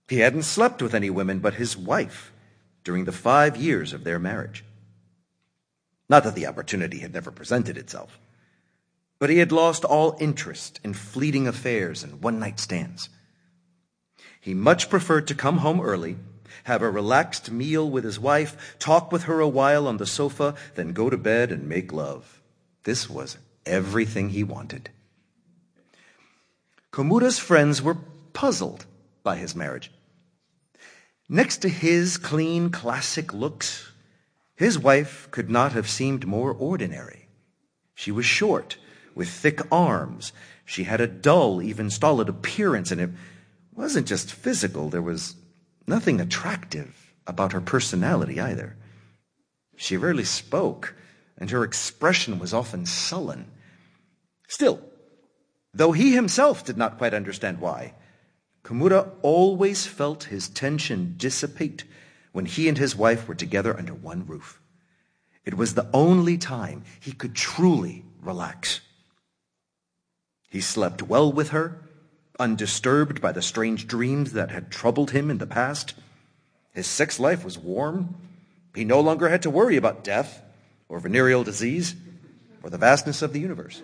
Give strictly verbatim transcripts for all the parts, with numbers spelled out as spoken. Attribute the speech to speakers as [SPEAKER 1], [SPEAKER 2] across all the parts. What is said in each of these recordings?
[SPEAKER 1] He hadn't slept with any women but his wife during the five years of their marriage. Not that the opportunity had never presented itself, but he had lost all interest in fleeting affairs and one-night stands. He much preferred to come home early, have a relaxed meal with his wife, talk with her a while on the sofa, then go to bed and make love. This was everything he wanted. Komura's friends were puzzled by his marriage. Next to his clean, classic looks, his wife could not have seemed more ordinary. She was short, with thick arms. She had a dull, even stolid appearance, and it wasn't just physical. There was nothing attractive about her personality either. She rarely spoke, and her expression was often sullen. Still, though he himself did not quite understand why, Komura always felt his tension dissipate when he and his wife were together under one roof. It was the only time he could truly relax. He slept well with her, undisturbed by the strange dreams that had troubled him in the past. His sex life was warm. He no longer had to worry about death or venereal disease or the vastness of the universe.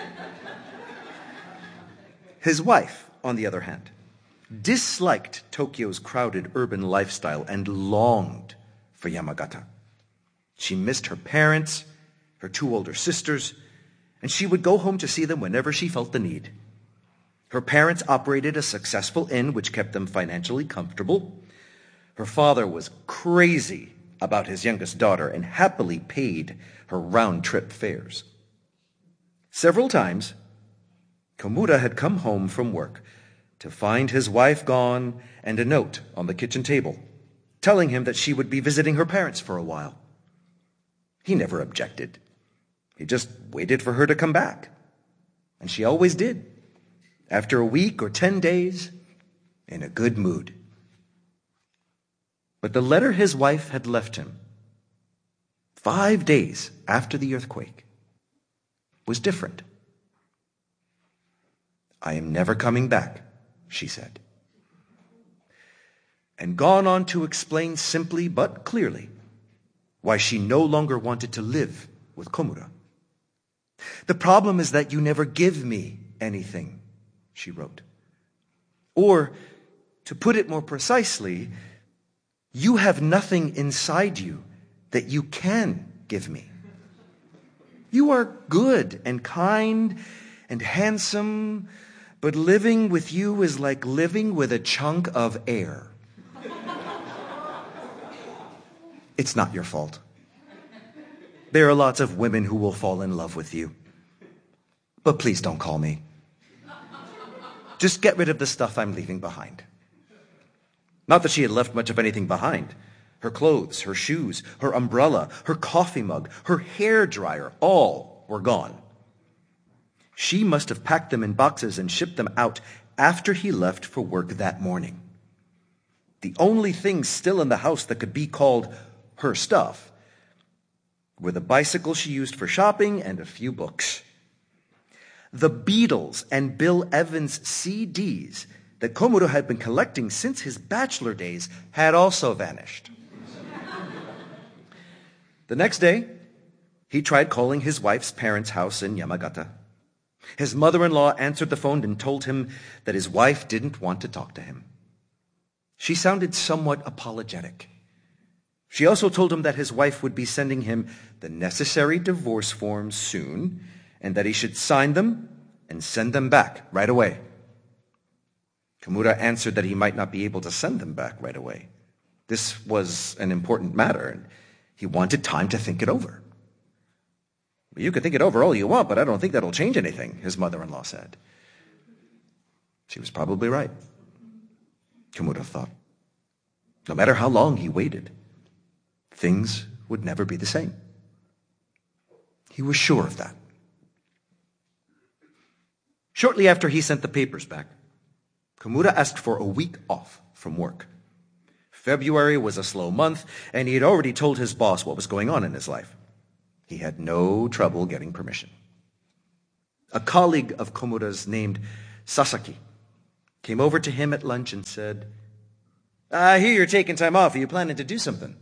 [SPEAKER 1] His wife, on the other hand, disliked Tokyo's crowded urban lifestyle and longed for Yamagata. She missed her parents, her two older sisters, and she would go home to see them whenever she felt the need. Her parents operated a successful inn which kept them financially comfortable. Her father was crazy about his youngest daughter and happily paid her round-trip fares. Several times, Komura had come home from work to find his wife gone and a note on the kitchen table telling him that she would be visiting her parents for a while. He never objected. He just waited for her to come back. And she always did. After a week or ten days, in a good mood. But the letter his wife had left him, five days after the earthquake, was different. "I am never coming back," she said. And gone on to explain simply but clearly why she no longer wanted to live with Komura. "The problem is that you never give me anything," she wrote. Or, to put it more precisely, you have nothing inside you that you can give me. You are good and kind and handsome, but living with you is like living with a chunk of air. It's not your fault. There are lots of women who will fall in love with you. But please don't call me. Just get rid of the stuff I'm leaving behind." Not that she had left much of anything behind. Her clothes, her shoes, her umbrella, her coffee mug, her hair dryer, all were gone. She must have packed them in boxes and shipped them out after he left for work that morning. The only things still in the house that could be called her stuff were the bicycle she used for shopping and a few books. The Beatles and Bill Evans C Ds that Komura had been collecting since his bachelor days had also vanished. The next day, he tried calling his wife's parents' house in Yamagata. His mother-in-law answered the phone and told him that his wife didn't want to talk to him. She sounded somewhat apologetic. She also told him that his wife would be sending him the necessary divorce forms soon, and that he should sign them and send them back right away. Komura answered that he might not be able to send them back right away. This was an important matter, and he wanted time to think it over. "You can think it over all you want, but I don't think that'll change anything," his mother-in-law said. She was probably right, Komura thought. No matter how long he waited, things would never be the same. He was sure of that. Shortly after he sent the papers back, Komura asked for a week off from work. February was a slow month, and he had already told his boss what was going on in his life. He had no trouble getting permission. A colleague of Komura's named Sasaki came over to him at lunch and said, I hear you're taking time off. Are you planning to do something?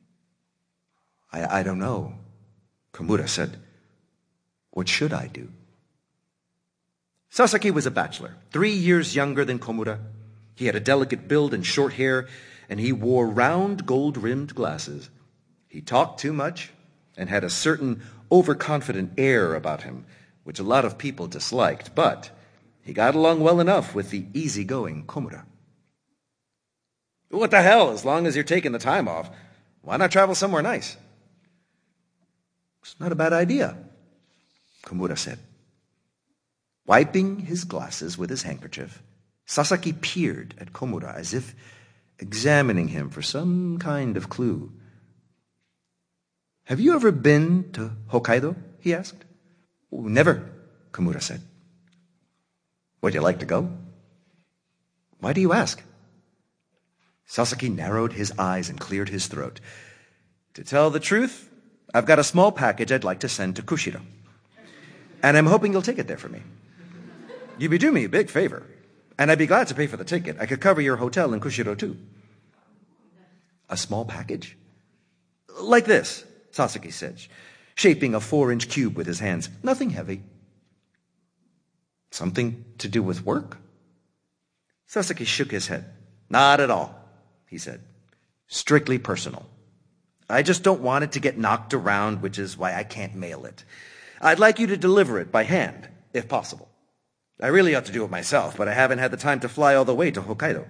[SPEAKER 1] I, I don't know, Komura said. What should I do? Sasaki was a bachelor, three years younger than Komura. He had a delicate build and short hair, and he wore round gold-rimmed glasses. He talked too much and had a certain overconfident air about him, which a lot of people disliked, but he got along well enough with the easygoing Komura. What the hell, as long as you're taking the time off, why not travel somewhere nice? It's not a bad idea, Komura said. Wiping his glasses with his handkerchief, Sasaki peered at Komura as if examining him for some kind of clue. Have you ever been to Hokkaido? He asked. Oh, never, Komura said. Would you like to go? Why do you ask? Sasaki narrowed his eyes and cleared his throat. To tell the truth, I've got a small package I'd like to send to Kushiro. And I'm hoping you'll take it there for me. You'd be doing me a big favor. And I'd be glad to pay for the ticket. I could cover your hotel in Kushiro, too. A small package? Like this, Sasaki said, shaping a four-inch cube with his hands. Nothing heavy. Something to do with work? Sasaki shook his head. Not at all, he said. Strictly personal. I just don't want it to get knocked around, which is why I can't mail it. I'd like you to deliver it by hand, if possible. I really ought to do it myself, but I haven't had the time to fly all the way to Hokkaido.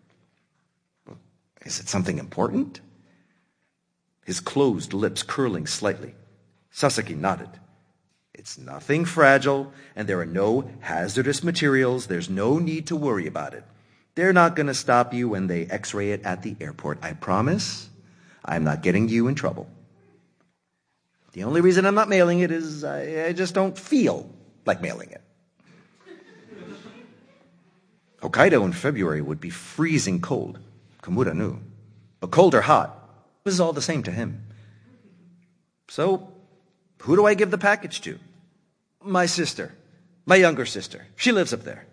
[SPEAKER 1] Is it something important? His closed lips curling slightly. Sasaki nodded. It's nothing fragile, and there are no hazardous materials. There's no need to worry about it. They're not going to stop you when they x-ray it at the airport. I promise I'm not getting you in trouble. The only reason I'm not mailing it is I, I just don't feel like mailing it. Hokkaido in February would be freezing cold, Komura knew. But cold or hot, it was all the same to him. So, who do I give the package to? My sister, my younger sister. She lives up there.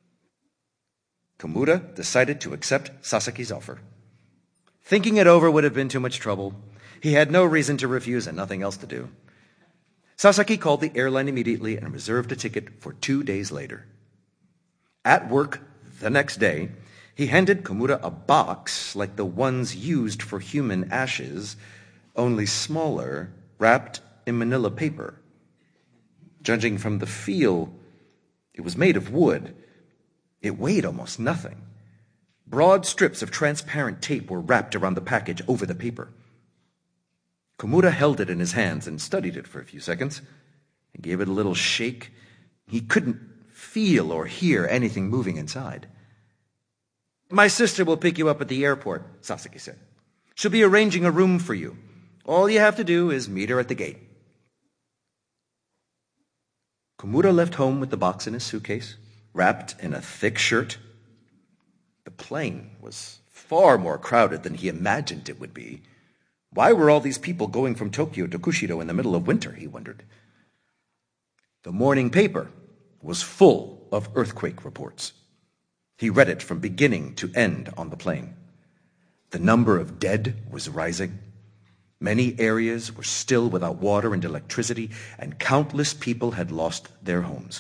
[SPEAKER 1] Komura decided to accept Sasaki's offer. Thinking it over would have been too much trouble. He had no reason to refuse and nothing else to do. Sasaki called the airline immediately and reserved a ticket for two days later. At work the next day, he handed Komura a box like the ones used for human ashes, only smaller, wrapped in manila paper. Judging from the feel, it was made of wood. It weighed almost nothing. Broad strips of transparent tape were wrapped around the package over the paper. Komura held it in his hands and studied it for a few seconds. He gave it a little shake. He couldn't feel or hear anything moving inside. My sister will pick you up at the airport, Sasaki said. She'll be arranging a room for you. All you have to do is meet her at the gate. Komura left home with the box in his suitcase, wrapped in a thick shirt. The plane was far more crowded than he imagined it would be. Why were all these people going from Tokyo to Kushiro in the middle of winter, he wondered. The morning paper was full of earthquake reports. He read it from beginning to end on the plane. The number of dead was rising. Many areas were still without water and electricity, and countless people had lost their homes.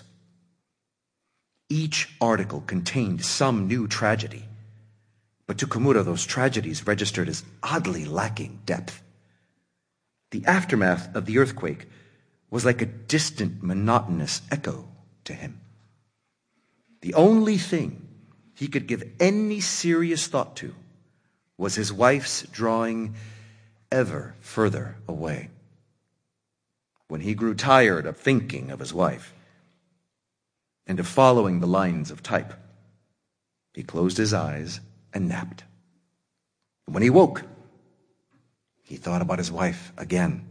[SPEAKER 1] Each article contained some new tragedy, but to Komura those tragedies registered as oddly lacking depth. The aftermath of the earthquake was like a distant, monotonous echo to him. The only thing he could give any serious thought to was his wife's drawing ever further away. When he grew tired of thinking of his wife and of following the lines of type, he closed his eyes and napped. When he woke, he thought about his wife again.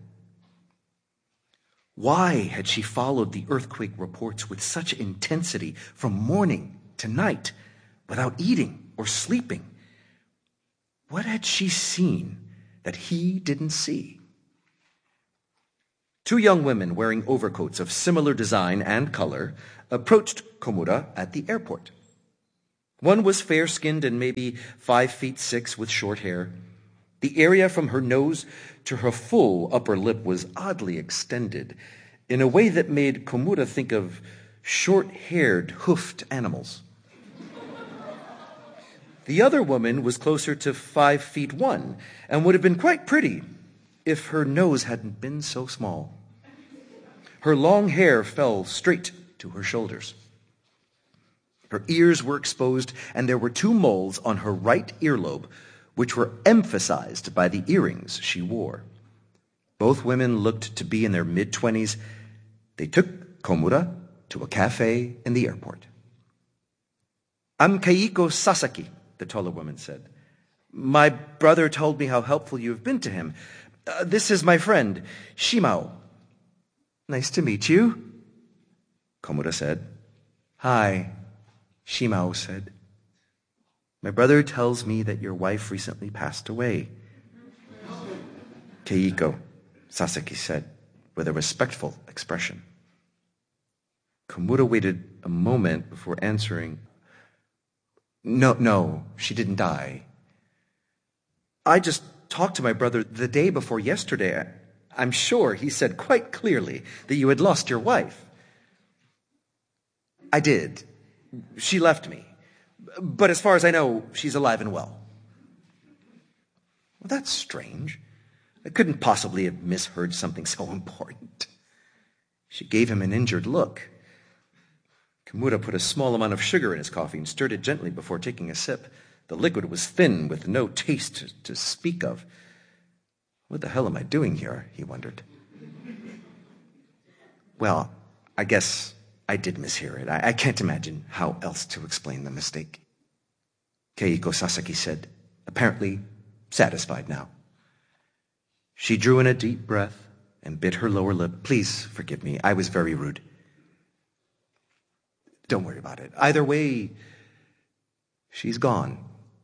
[SPEAKER 1] Why had she followed the earthquake reports with such intensity from morning to night without eating or sleeping? What had she seen that he didn't see? Two young women wearing overcoats of similar design and color approached Komura at the airport. One was fair-skinned and maybe five feet six with short hair. The area from her nose to her full upper lip was oddly extended in a way that made Komura think of short-haired, hoofed animals. The other woman was closer to five feet one and would have been quite pretty if her nose hadn't been so small. Her long hair fell straight to her shoulders. Her ears were exposed, and there were two moles on her right earlobe, which were emphasized by the earrings she wore. Both women looked to be in their mid-twenties. They took Komura to a cafe in the airport. "I'm Keiko Sasaki," the taller woman said. "My brother told me how helpful you have been to him. Uh, this is my friend, Shimao." "Nice to meet you," Komura said. "Hi," Shimao said. "My brother tells me that your wife recently passed away," Keiko Sasaki said, with a respectful expression. Komura waited a moment before answering. No, no, she didn't die. I just talked to my brother the day before yesterday. I'm sure he said quite clearly that you had lost your wife." "I did. She left me. But as far as I know, she's alive and well." "Well, that's strange. I couldn't possibly have misheard something so important." She gave him an injured look. Komura put a small amount of sugar in his coffee and stirred it gently before taking a sip. The liquid was thin, with no taste to, to speak of. "What the hell am I doing here?" he wondered. "Well, I guess I did mishear it. I, I can't imagine how else to explain the mistake," Keiko Sasaki said, apparently satisfied now. She drew in a deep breath and bit her lower lip. "Please forgive me. I was very rude." "Don't worry about it. Either way, she's gone."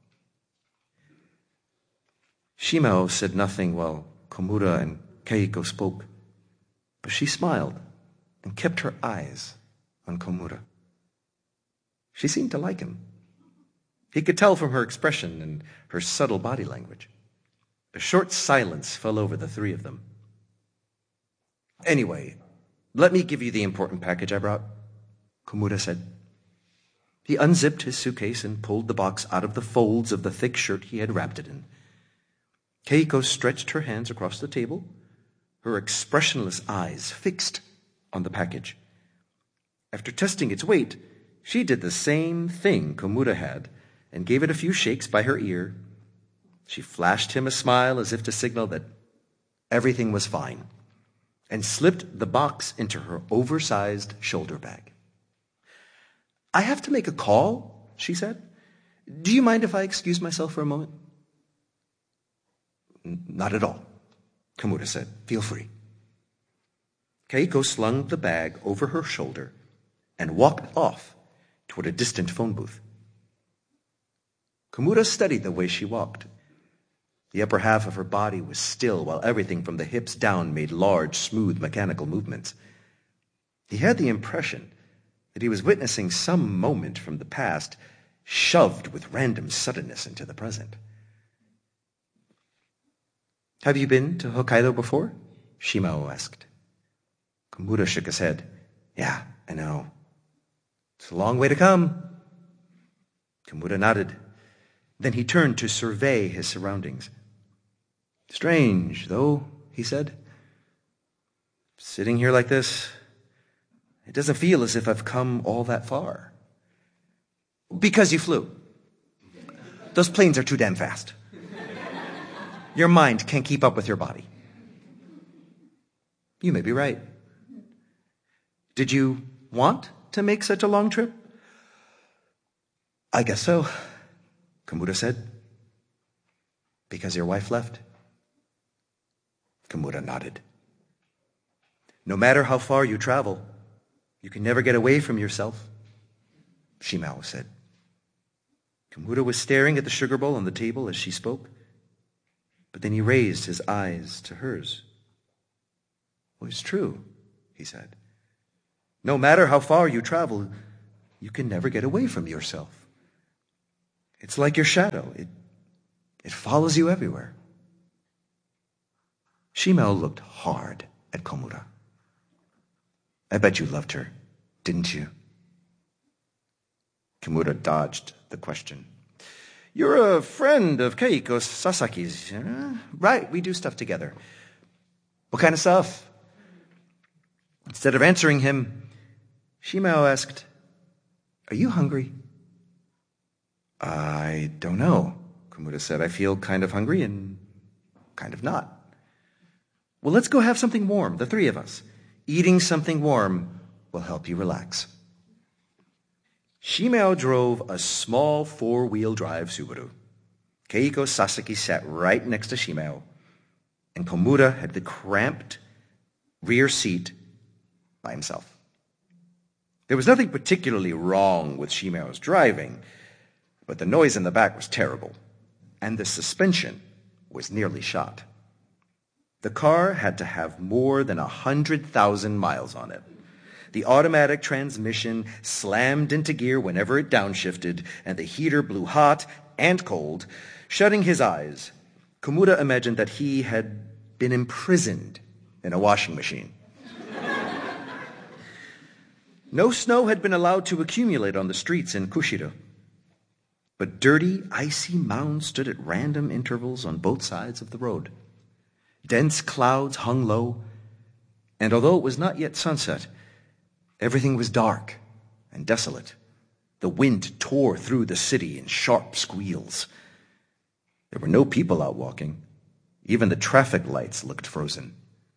[SPEAKER 1] Shimao said nothing while Komura and Keiko spoke, but she smiled and kept her eyes on Komura. She seemed to like him. He could tell from her expression and her subtle body language. A short silence fell over the three of them. "Anyway, let me give you the important package I brought," Komura said. He unzipped his suitcase and pulled the box out of the folds of the thick shirt he had wrapped it in. Keiko stretched her hands across the table, her expressionless eyes fixed on the package. After testing its weight, she did the same thing Komura had and gave it a few shakes by her ear. She flashed him a smile as if to signal that everything was fine and slipped the box into her oversized shoulder bag. "I have to make a call," she said. "Do you mind if I excuse myself for a moment?" "Not at all," Komura said. "Feel free." Keiko slung the bag over her shoulder and walked off toward a distant phone booth. Komura studied the way she walked. The upper half of her body was still, while everything from the hips down made large, smooth, mechanical movements. He had the impression that he was witnessing some moment from the past shoved with random suddenness into the present. "Have you been to Hokkaido before?" Shimao asked. Komura shook his head. "Yeah, I know. It's a long way to come." Komura nodded. Then he turned to survey his surroundings. "Strange, though," he said. "Sitting here like this, it doesn't feel as if I've come all that far." "Because you flew. Those planes are too damn fast. Your mind can't keep up with your body." "You may be right. Did you want to make such a long trip?" "I guess so," Komura said. "Because your wife left?" Komura nodded. "No matter how far you travel, you can never get away from yourself," Shimao said. Komura was staring at the sugar bowl on the table as she spoke, but then he raised his eyes to hers. "Well, it's true," he said. "No matter how far you travel, you can never get away from yourself. It's like your shadow. It, it follows you everywhere. Shimao looked hard at Komura. I bet you loved her, didn't you? Komura dodged the question. You're a friend of Keiko Sasaki's. Huh? Right, we do stuff together. What kind of stuff? Instead of answering him, Shimao asked, Are you hungry? I don't know, Komura said. I feel kind of hungry and kind of not. Well, let's go have something warm, the three of us. Eating something warm will help you relax. Shimao drove a small four-wheel drive Subaru. Keiko Sasaki sat right next to Shimao, and Komura had the cramped rear seat by himself. There was nothing particularly wrong with Shimao's driving, but the noise in the back was terrible, and the suspension was nearly shot. The car had to have more than a hundred thousand miles on it. The automatic transmission slammed into gear whenever it downshifted, and the heater blew hot and cold. Shutting his eyes, Komura imagined that he had been imprisoned in a washing machine. No snow had been allowed to accumulate on the streets in Kushiro, but dirty, icy mounds stood at random intervals on both sides of the road. Dense clouds hung low, and although it was not yet sunset, everything was dark and desolate. The wind tore through the city in sharp squeals. There were no people out walking. Even the traffic lights looked frozen.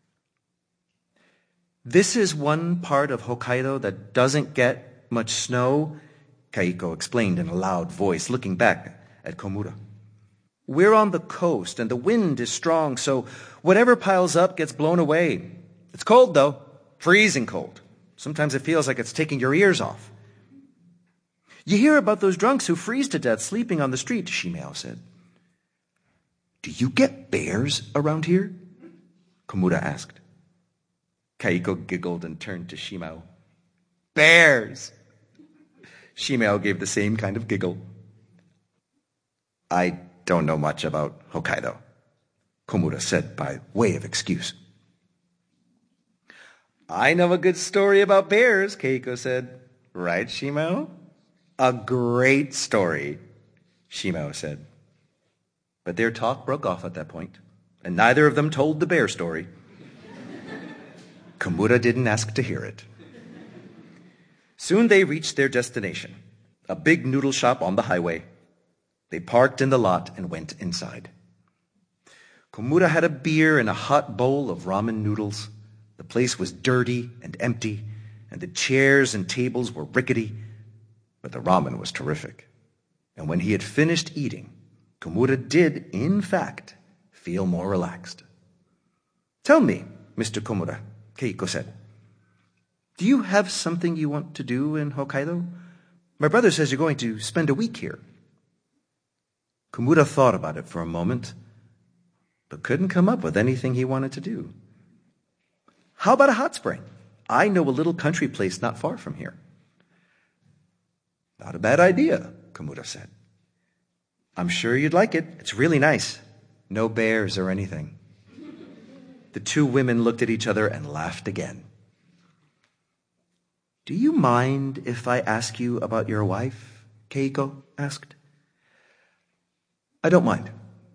[SPEAKER 1] This is one part of Hokkaido that doesn't get much snow, Keiko explained in a loud voice, looking back at Komura. We're on the coast, and the wind is strong, so whatever piles up gets blown away. It's cold, though. Freezing cold. Sometimes it feels like it's taking your ears off. You hear about those drunks who freeze to death sleeping on the street, Shimao said. Do you get bears around here? Komura asked. Keiko giggled and turned to Shimao. Bears! Shimao gave the same kind of giggle. I don't know much about Hokkaido, Komura said by way of excuse. I know a good story about bears, Keiko said. Right, Shimao? A great story, Shimao said. But their talk broke off at that point, and neither of them told the bear story. Komura didn't ask to hear it. Soon they reached their destination, a big noodle shop on the highway. They parked in the lot and went inside. Komura had a beer and a hot bowl of ramen noodles. The place was dirty and empty, and the chairs and tables were rickety, but the ramen was terrific. And when he had finished eating, Komura did, in fact, feel more relaxed. Tell me, Mister Komura, Keiko said, do you have something you want to do in Hokkaido? My brother says you're going to spend a week here. Komura thought about it for a moment, but couldn't come up with anything he wanted to do. How about a hot spring? I know a little country place not far from here. Not a bad idea, Komura said. I'm sure you'd like it. It's really nice. No bears or anything. The two women looked at each other and laughed again. Do you mind if I ask you about your wife? Keiko asked. I don't mind.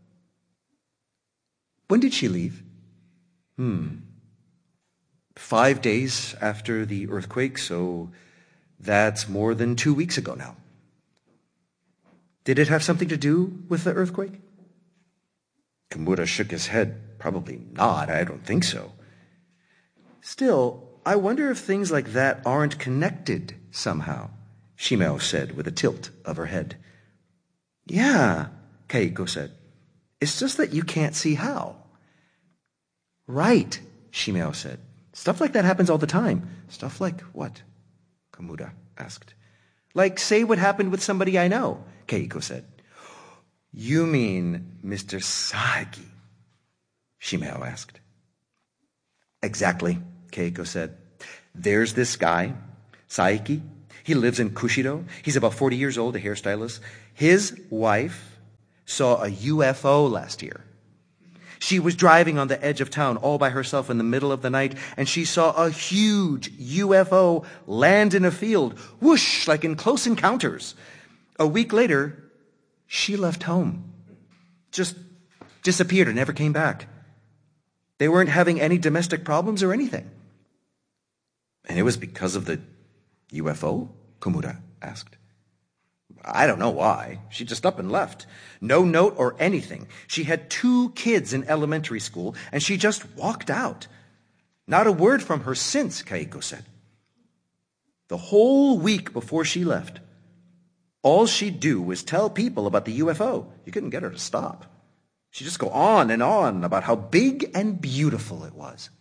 [SPEAKER 1] When did she leave? Hmm. Five days after the earthquake, so that's more than two weeks ago now. Did it have something to do with the earthquake? Komura shook his head. Probably not. I don't think so. Still, I wonder if things like that aren't connected somehow, Shimao said with a tilt of her head. Yeah, Keiko said. It's just that you can't see how. Right, Shimao said. Stuff like that happens all the time. Stuff like what? Komura asked. Like, say what happened with somebody I know, Keiko said. You mean Mister Saiki? Shimao asked. Exactly, Keiko said. There's this guy, Saiki. He lives in Kushiro. He's about forty years old, a hairstylist. His wife saw a U F O last year. She was driving on the edge of town all by herself in the middle of the night, and she saw a huge U F O land in a field, whoosh, like in Close Encounters. A week later, she left home. Just disappeared and never came back. They weren't having any domestic problems or anything. And it was because of the U F O? Komura asked. I don't know why. She just up and left. No note or anything. She had two kids in elementary school, and she just walked out. Not a word from her since, Keiko said. The whole week before she left, all she'd do was tell people about the U F O. You couldn't get her to stop. She'd just go on and on about how big and beautiful it was.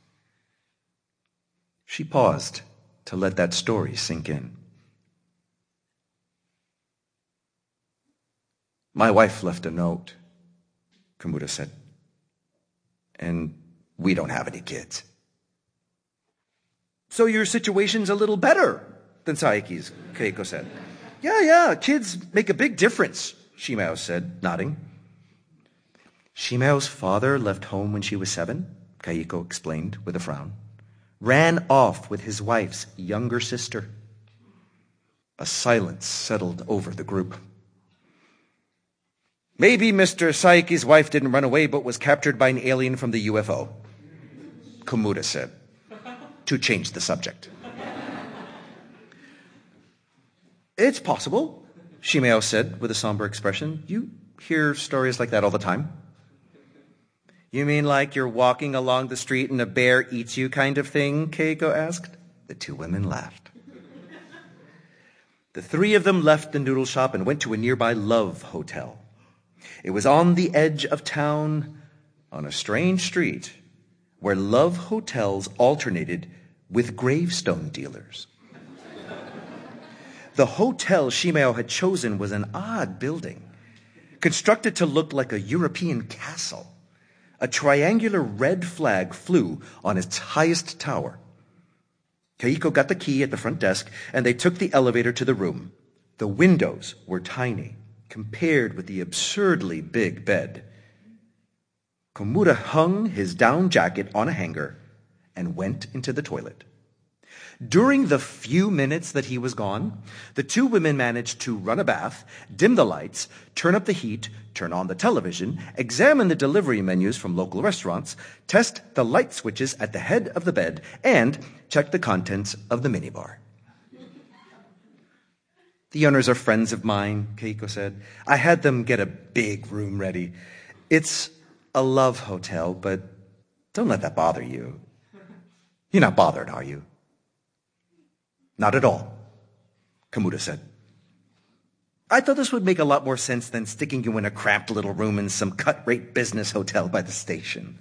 [SPEAKER 1] She paused to let that story sink in. My wife left a note, Komura said, and we don't have any kids. So your situation's a little better than Saiki's, Keiko said. Yeah, yeah, kids make a big difference, Shimao said, nodding. Shimao's father left home when she was seven, Keiko explained with a frown. Ran off with his wife's younger sister. A silence settled over the group. Maybe Mister Saiki's wife didn't run away but was captured by an alien from the U F O, Komura said, to change the subject. It's possible, Shimao said with a somber expression. You hear stories like that all the time. You mean like you're walking along the street and a bear eats you kind of thing, Keiko asked. The two women laughed. The three of them left the noodle shop and went to a nearby Love Hotel. It was on the edge of town, on a strange street, where love hotels alternated with gravestone dealers. The hotel Shimao had chosen was an odd building, constructed to look like a European castle. A triangular red flag flew on its highest tower. Keiko got the key at the front desk, and they took the elevator to the room. The windows were tiny, compared with the absurdly big bed. Komura hung his down jacket on a hanger and went into the toilet. During the few minutes that he was gone, the two women managed to run a bath, dim the lights, turn up the heat, turn on the television, examine the delivery menus from local restaurants, test the light switches at the head of the bed, and check the contents of the minibar. The owners are friends of mine, Keiko said. I had them get a big room ready. It's a love hotel, but don't let that bother you. You're not bothered, are you? Not at all, Komura said. I thought this would make a lot more sense than sticking you in a cramped little room in some cut-rate business hotel by the station.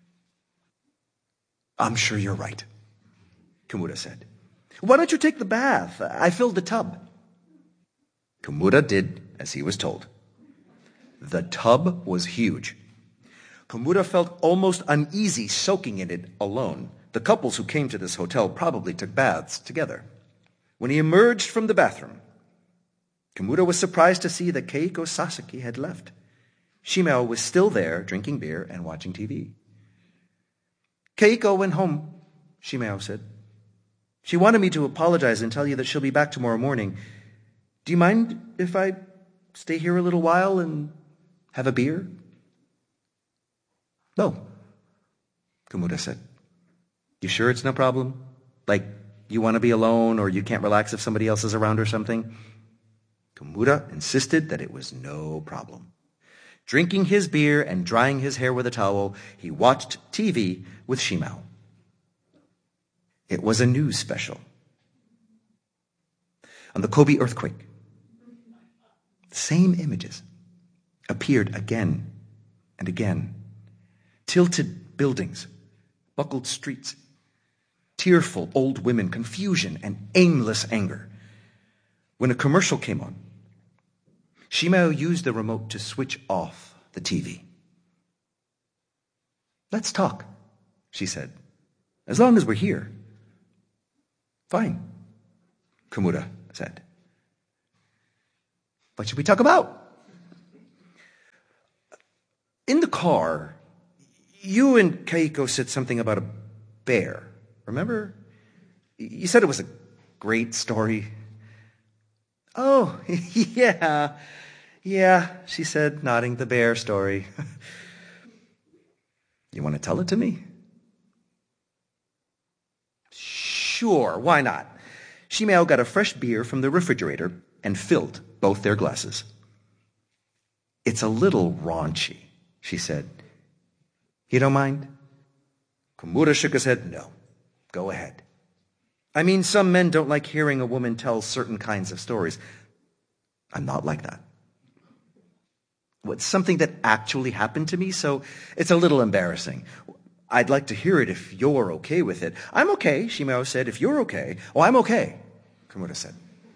[SPEAKER 1] I'm sure you're right, Komura said. Why don't you take the bath? I filled the tub. Komura did as he was told. The tub was huge. Komura felt almost uneasy soaking in it alone. The couples who came to this hotel probably took baths together. When he emerged from the bathroom, Komura was surprised to see that Keiko Sasaki had left. Shimao was still there, drinking beer and watching T V. Keiko went home, Shimao said. She wanted me to apologize and tell you that she'll be back tomorrow morning. Do you mind if I stay here a little while and have a beer? No, Komura said. You sure it's no problem? Like, you want to be alone or you can't relax if somebody else is around or something? Komura insisted that it was no problem. Drinking his beer and drying his hair with a towel, he watched T V with Shimao. It was a news special on the Kobe earthquake. The same images appeared again and again. Tilted buildings, buckled streets, tearful old women, confusion and aimless anger. When a commercial came on, Shimao used the remote to switch off the T V. Let's talk, she said, as long as we're here. Fine, Komura said. What should we talk about? In the car, you and Keiko said something about a bear. Remember? You said it was a great story. Oh, yeah. Yeah, she said, nodding, the bear story. You want to tell it to me? Sure, why not? Shimeo got a fresh beer from the refrigerator and filled both their glasses. It's a little raunchy, she said. You don't mind? Komura shook his head. No, go ahead. I mean, some men don't like hearing a woman tell certain kinds of stories. I'm not like that. Well, it's something that actually happened to me, so it's a little embarrassing. I'd like to hear it if you're okay with it. I'm okay, Shimeo said. If you're okay. Oh, I'm okay, Komura said.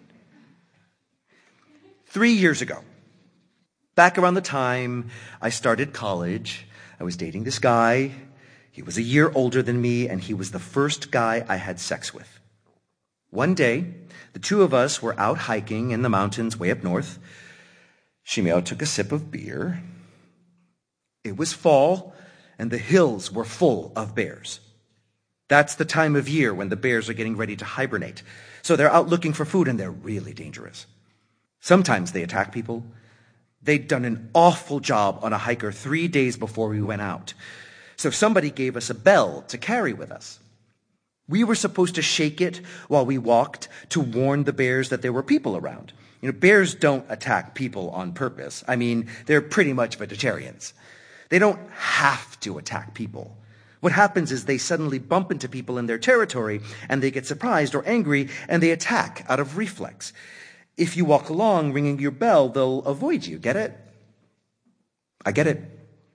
[SPEAKER 1] Three years ago, back around the time I started college, I was dating this guy. He was a year older than me, and he was the first guy I had sex with. One day, the two of us were out hiking in the mountains way up north. Shimeo took a sip of beer. It was fall, and the hills were full of bears. That's the time of year when the bears are getting ready to hibernate. So they're out looking for food, and they're really dangerous. Sometimes they attack people. They'd done an awful job on a hiker three days before we went out. So somebody gave us a bell to carry with us. We were supposed to shake it while we walked to warn the bears that there were people around. You know, bears don't attack people on purpose. I mean, they're pretty much vegetarians. They don't have to attack people. What happens is they suddenly bump into people in their territory, and they get surprised or angry, and they attack out of reflex. If you walk along ringing your bell, they'll avoid you. Get it? I get it.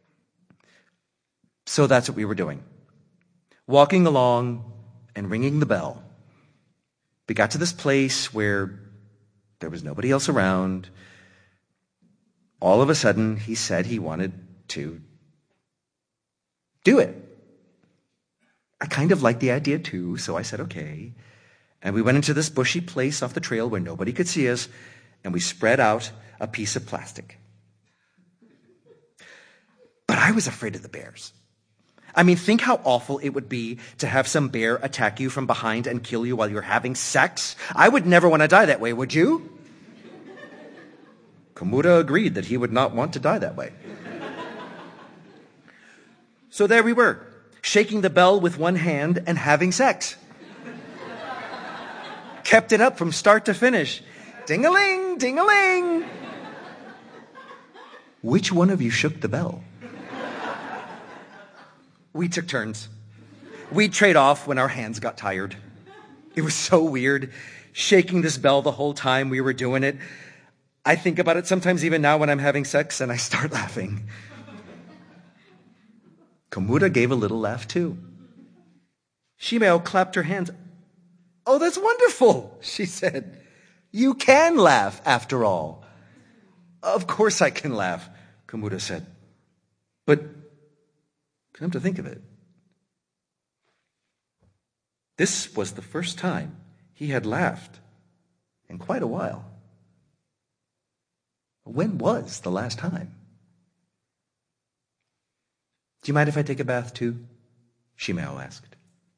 [SPEAKER 1] So that's what we were doing. Walking along and ringing the bell. We got to this place where there was nobody else around. All of a sudden, he said he wanted to do it. I kind of liked the idea too, so I said, okay. And we went into this bushy place off the trail where nobody could see us, and we spread out a piece of plastic. But I was afraid of the bears. I mean, think how awful it would be to have some bear attack you from behind and kill you while you're having sex. I would never want to die that way, would you? Komura agreed that he would not want to die that way. So there we were, shaking the bell with one hand and having sex. Kept it up from start to finish. Ding-a-ling, ding-a-ling. Which one of you shook the bell? We took turns. We'd trade off when our hands got tired. It was so weird, shaking this bell the whole time we were doing it. I think about it sometimes even now when I'm having sex, and I start laughing. Komura gave a little laugh too. Shimeo clapped her hands. Oh, that's wonderful, she said. You can laugh, after all. Of course I can laugh, Komura said. But come to think of it, this was the first time he had laughed in quite a while. When was the last time? Do you mind if I take a bath too? Shimeo asked.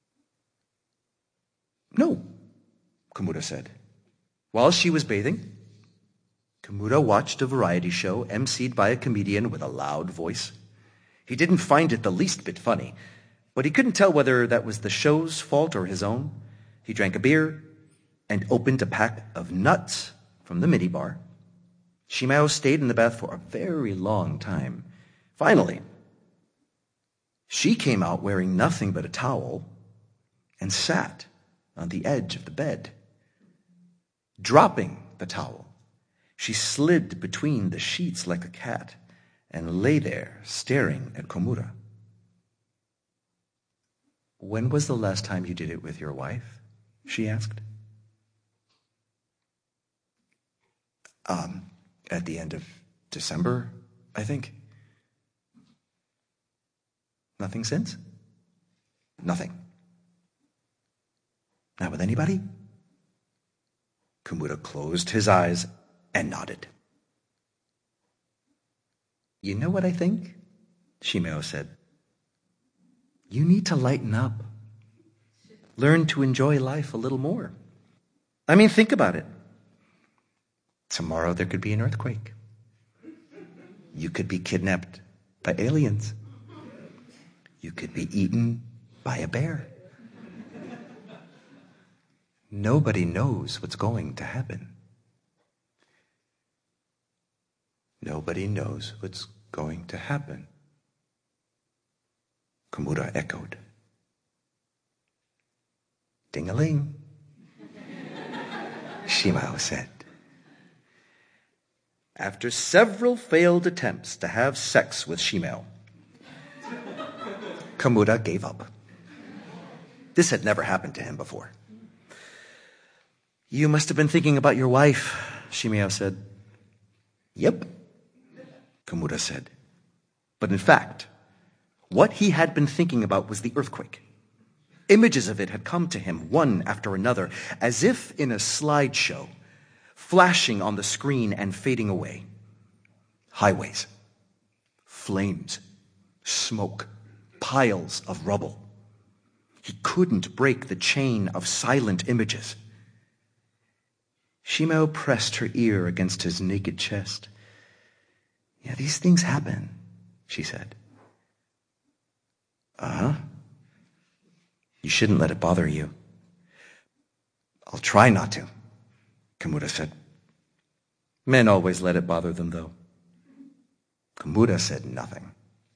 [SPEAKER 1] No, Komura said. While she was bathing, Komura watched a variety show emceed by a comedian with a loud voice. He didn't find it the least bit funny, but he couldn't tell whether that was the show's fault or his own. He drank a beer and opened a pack of nuts from the minibar. Shimeo stayed in the bath for a very long time. Finally, she came out wearing nothing but a towel and sat on the edge of the bed. Dropping the towel, she slid between the sheets like a cat and lay there staring at Komura. When was the last time you did it with your wife? She asked. Um, at the end of December, I think. Nothing since? Nothing. Not with anybody? Komura closed his eyes and nodded. You know what I think? Shimeo said. You need to lighten up. Learn to enjoy life a little more. I mean, think about it. Tomorrow there could be an earthquake. You could be kidnapped by aliens. You could be eaten by a bear. Nobody knows what's going to happen. Nobody knows what's going to happen, Komura echoed. Ding-a-ling, Shimeo said. After several failed attempts to have sex with Shimeo, Komura gave up. This had never happened to him before. You must have been thinking about your wife, Shimeo said. Yep, Komura said. But in fact, what he had been thinking about was the earthquake. Images of it had come to him one after another, as if in a slideshow, flashing on the screen and fading away. Highways, flames, smoke, piles of rubble. He couldn't break the chain of silent images. Shimeo pressed her ear against his naked chest. Yeah, these things happen, she said. Uh-huh. You shouldn't let it bother you. I'll try not to, Komura said. Men always let it bother them, though. Komura said nothing.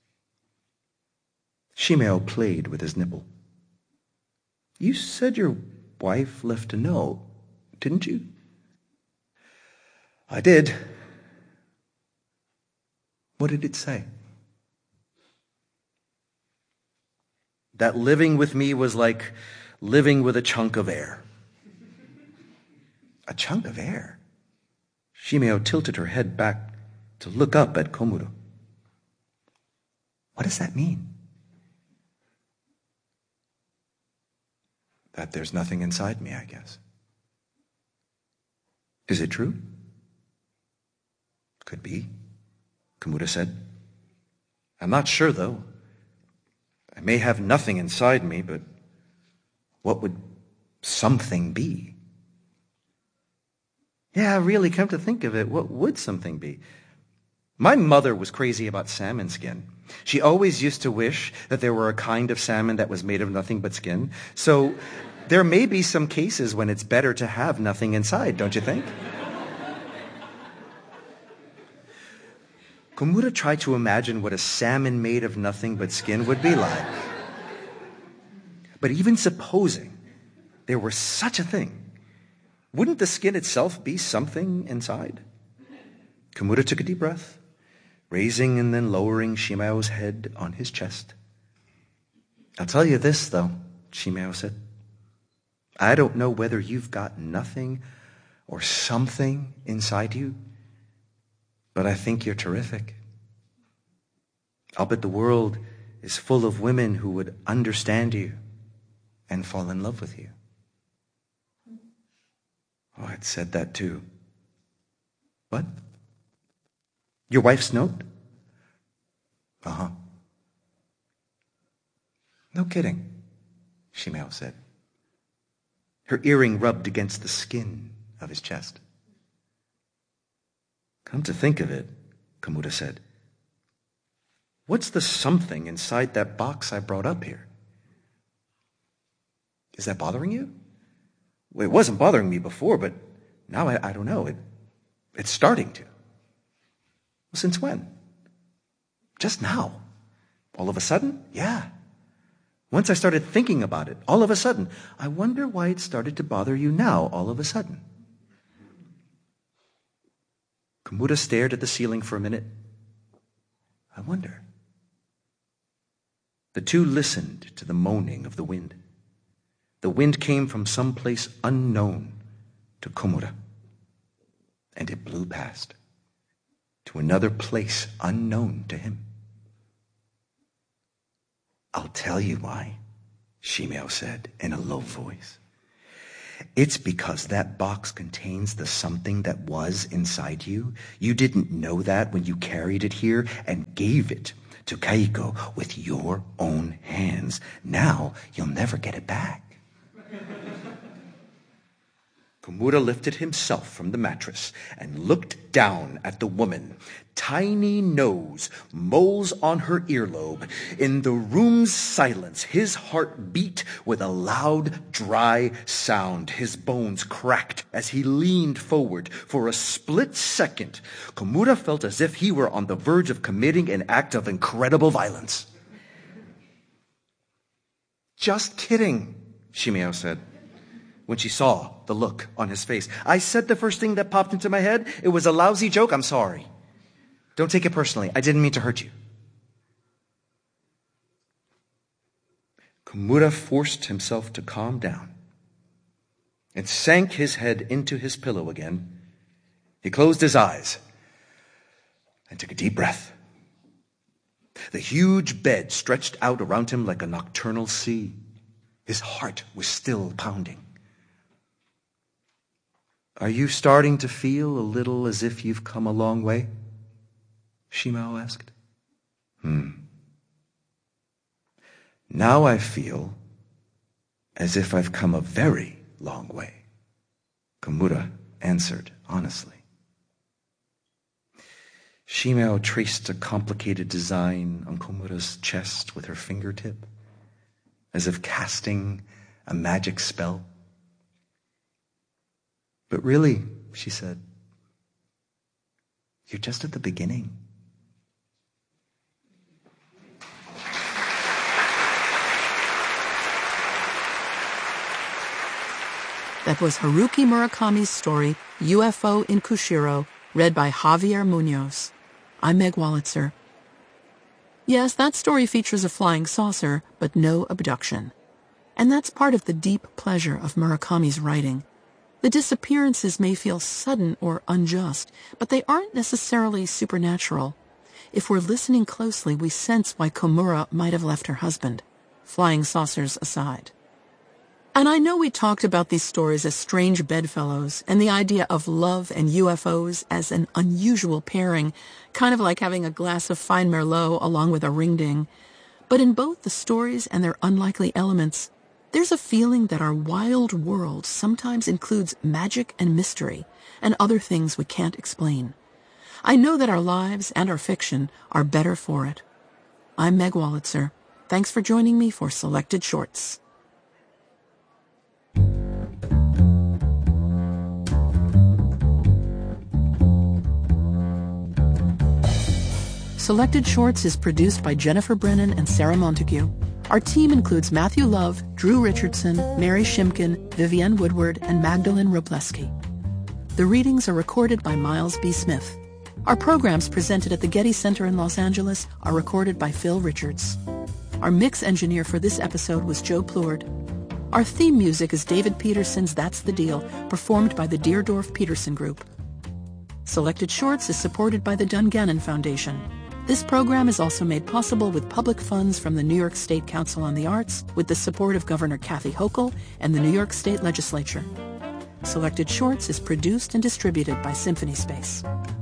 [SPEAKER 1] Shimeo played with his nipple. You said your wife left a note, didn't you? I did. What did it say? That living with me was like living with a chunk of air. A chunk of air? Shimeo tilted her head back to look up at Komura. What does that mean? That there's nothing inside me, I guess. Is it true? Could be, Komura said. I'm not sure, though. I may have nothing inside me, but what would something be? Yeah, really, come to think of it, what would something be? My mother was crazy about salmon skin. She always used to wish that there were a kind of salmon that was made of nothing but skin. So there may be some cases when it's better to have nothing inside, don't you think? Komura tried to imagine what a salmon made of nothing but skin would be like. But even supposing there were such a thing, wouldn't the skin itself be something inside? Komura took a deep breath, raising and then lowering Shimeo's head on his chest. I'll tell you this, though, Shimeo said. I don't know whether you've got nothing or something inside you, but I think you're terrific. I'll bet the world is full of women who would understand you and fall in love with you. Oh, I'd said that too. What? Your wife's note? Uh-huh. No kidding, Shimeo said. Her earring rubbed against the skin of his chest. Come to think of it, Komura said, what's the something inside that box I brought up here? Is that bothering you? Well, it wasn't bothering me before, but now I, I don't know. It, it's starting to. Well, since when? Just now. All of a sudden? Yeah. Once I started thinking about it, all of a sudden. I wonder why it started to bother you now, all of a sudden. Komura stared at the ceiling for a minute. I wonder. The two listened to the moaning of the wind. The wind came from some place unknown to Komura, and it blew past to another place unknown to him. I'll tell you why, Shimeo said in a low voice. It's because that box contains the something that was inside you. You didn't know that when you carried it here and gave it to Kaiko with your own hands. Now you'll never get it back. Komura lifted himself from the mattress and looked down at the woman. Tiny nose, moles on her earlobe. In the room's silence, his heart beat with a loud, dry sound. His bones cracked as he leaned forward. For a split second, Komura felt as if he were on the verge of committing an act of incredible violence. Just kidding, Shimeo said, when she saw the look on his face. I said the first thing that popped into my head. It was a lousy joke. I'm sorry. Don't take it personally. I didn't mean to hurt you. Komura forced himself to calm down and sank his head into his pillow again. He closed his eyes and took a deep breath. The huge bed stretched out around him like a nocturnal sea. His heart was still pounding. Are you starting to feel a little as if you've come a long way? Shimao asked. Hmm. Now I feel as if I've come a very long way, Komura answered honestly. Shimao traced a complicated design on Komura's chest with her fingertip, as if casting a magic spell. But really, she said, you're just at the beginning.
[SPEAKER 2] That was Haruki Murakami's story, U F O in Kushiro, read by Javier Munoz. I'm Meg Wolitzer. Yes, that story features a flying saucer, but no abduction. And that's part of the deep pleasure of Murakami's writing. The disappearances may feel sudden or unjust, but they aren't necessarily supernatural. If we're listening closely, we sense why Komura might have left her husband, flying saucers aside. And I know we talked about these stories as strange bedfellows, and the idea of love and U F Os as an unusual pairing, kind of like having a glass of fine Merlot along with a ring-ding. But in both the stories and their unlikely elements, there's a feeling that our wild world sometimes includes magic and mystery, and other things we can't explain. I know that our lives and our fiction are better for it. I'm Meg Wolitzer. Thanks for joining me for Selected Shorts. Selected Shorts is produced by Jennifer Brennan and Sarah Montague. Our team includes Matthew Love, Drew Richardson, Mary Shimkin, Vivienne Woodward, and Magdalene Robleski. The readings are recorded by Miles B. Smith. Our programs presented at the Getty Center in Los Angeles are recorded by Phil Richards. Our mix engineer for this episode was Joe Plourde. Our theme music is David Peterson's That's the Deal, performed by the Deerdorf Peterson Group. Selected Shorts is supported by the Dungannon Foundation. This program is also made possible with public funds from the New York State Council on the Arts, with the support of Governor Kathy Hochul and the New York State Legislature. Selected Shorts is produced and distributed by Symphony Space.